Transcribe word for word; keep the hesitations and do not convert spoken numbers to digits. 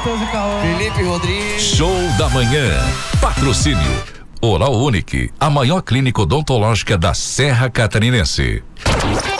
Matheus e Cauã. Felipe Rodrigues. Show da manhã. Patrocínio Oral Unique, a maior clínica odontológica da Serra Catarinense.